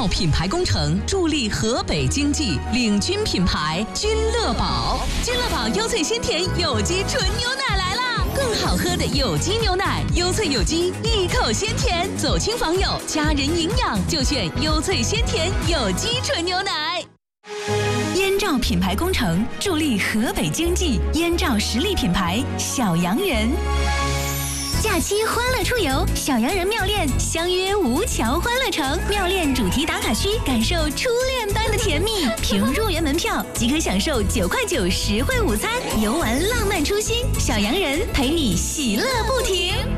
品牌工程助力河北经济，领军品牌君乐宝。君乐宝优萃鲜甜有机纯牛奶来啦！更好喝的有机牛奶，优萃有机，一口鲜甜。走亲访友，家人营养就选优萃鲜甜有机纯牛奶。燕赵品牌工程助力河北经济，燕赵实力品牌小洋人。 假期欢乐出游，小洋人妙恋相约吴桥欢乐城，妙恋主题打卡区，感受初恋般的甜蜜。凭入园门票即可享受9块9实惠午餐，游玩浪漫初心，小洋人陪你喜乐不停。